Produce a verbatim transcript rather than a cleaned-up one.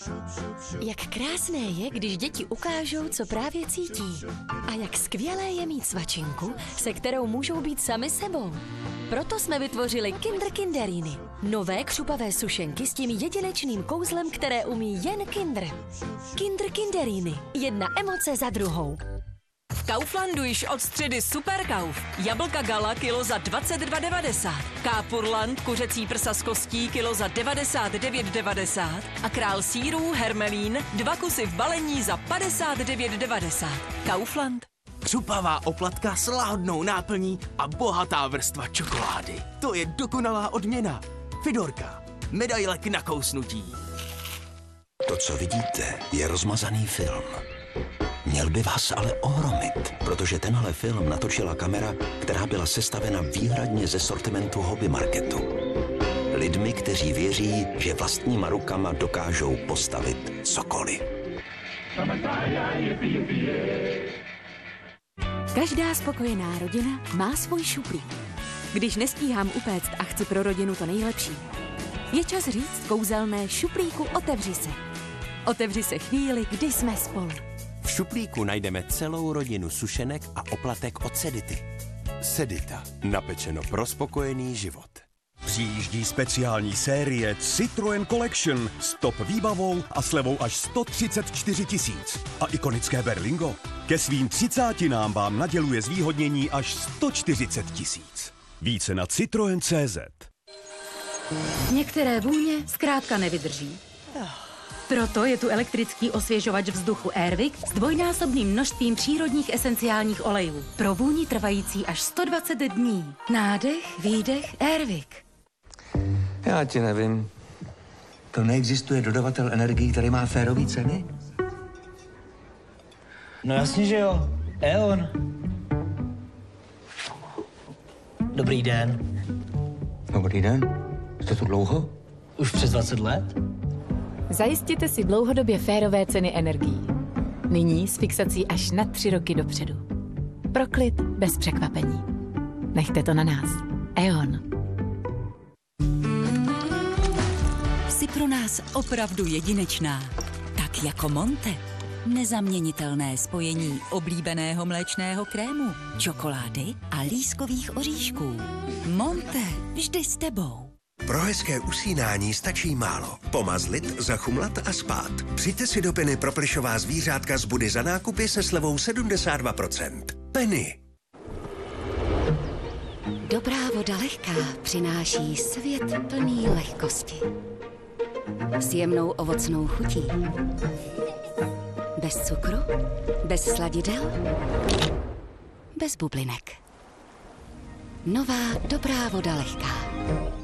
Jak krásné je, když děti ukážou, co právě cítí. A jak skvělé je mít svačinku, se kterou můžou být sami sebou. Proto jsme vytvořili Kinder Kinderíny. Nové křupavé sušenky s tím jedinečným kouzlem, které umí jen Kinder. Kinder Kinderíny. Jedna emoce za druhou. V Kauflandu již od středy Super Kauf. Jablka Gala kilo za dvacet dva devadesát. Kápurland kuřecí prsa s kostí kilo za devadesát devět devadesát. A král sýrů Hermelín dva kusy v balení za padesát devět devadesát. Kaufland. Křupavá oplatka s láhodnou náplní a bohatá vrstva čokolády. To je dokonalá odměna. Fidorka. Medaile k nakousnutí. To, co vidíte, je rozmazaný film. Měl by vás ale ohromit, protože tenhle film natočila kamera, která byla sestavena výhradně ze sortimentu hobby marketu. Lidmi, kteří věří, že vlastníma rukama dokážou postavit cokoliv. Každá spokojená rodina má svůj šuplík. Když nestíhám upéct a chci pro rodinu to nejlepší, je čas říct kouzelné šuplíku otevři se. Otevři se chvíli, kdy jsme spolu. V šuplíku najdeme celou rodinu sušenek a oplatek od Sedity. Sedita. Napečeno pro spokojený život. Přijíždí speciální série Citroën Collection s top výbavou a slevou až sto třicet čtyři tisíc. A ikonické Berlingo ke svým třicátinám vám naděluje zvýhodnění až sto čtyřicet tisíc. Více na Citroën tečka cé zet. Některé vůně zkrátka nevydrží. Proto je tu elektrický osvěžovač vzduchu Airwick s dvojnásobným množstvím přírodních esenciálních olejů. Pro vůni trvající až sto dvacet dní. Nádech, výdech, Airwick. Já ti nevím. To neexistuje dodavatel energií, který má férový ceny? No jasně, že jo. E.ON. Dobrý den. Dobrý den. Jste tu dlouho? Už přes dvacet let? Zajistěte si dlouhodobě férové ceny energií. Nyní s fixací až na tři roky dopředu. Pro klid bez překvapení. Nechte to na nás. E.ON. Jsi pro nás opravdu jedinečná. Tak jako Monte. Nezaměnitelné spojení oblíbeného mléčného krému, čokolády a lískových oříšků. Monte, vždy s tebou. Pro hezké usínání stačí málo. Pomazlit, zachumlat a spát. Přijďte si do Penny pro plišová zvířátka z Budy za nákupy se slevou sedmdesát dva procent. Penny. Dobrá voda lehká přináší svět plný lehkosti. S jemnou ovocnou chutí. Bez cukru, bez sladidel, bez bublinek. Nová dobrá voda lehká.